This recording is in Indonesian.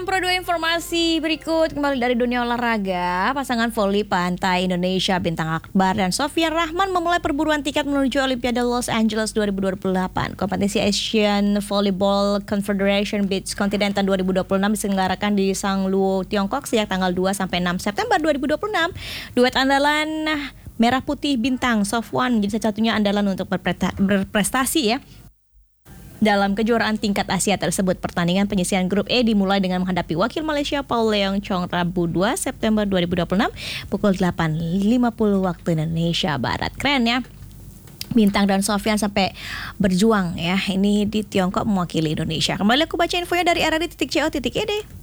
Pro dua informasi berikut kembali dari dunia olahraga. Pasangan voli pantai Indonesia Bintang Akbar dan Sofyan Rahman memulai perburuan tiket menuju Olimpiade Los Angeles 2028. Kompetisi Asian Volleyball Confederation Beach Continental 2026 diselenggarakan di Sangluo, Tiongkok sejak tanggal 2 sampai 6 September 2026. Duet andalan Merah Putih Bintang Sofwan menjadi satu-satunya andalan untuk berprestasi ya dalam kejuaraan tingkat Asia tersebut. Pertandingan penyisihan grup E dimulai dengan menghadapi wakil Malaysia Paul Leong Chong Rabu 2 September 2026 pukul 8.50 waktu Indonesia Barat. Keren ya. Bintang dan Sofyan sampai berjuang ya. Ini di Tiongkok mewakili Indonesia. Kembali aku baca infonya dari rri.co.id.